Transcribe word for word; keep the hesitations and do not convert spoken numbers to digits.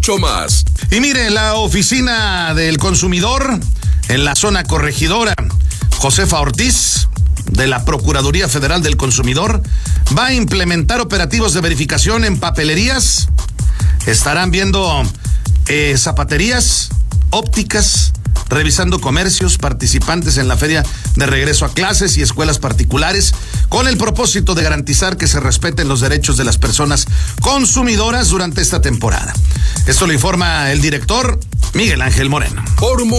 mucho más. Y mire, la oficina del consumidor en la zona corregidora, Josefa Ortiz, de la Procuraduría Federal del Consumidor, va a implementar operativos de verificación en papelerías. Estarán viendo eh, zapaterías, ópticas, revisando comercios participantes en la feria de regreso a clases y escuelas particulares, con el propósito de garantizar que se respeten los derechos de las personas consumidoras durante esta temporada. Esto lo informa el director Miguel Ángel Moreno. Por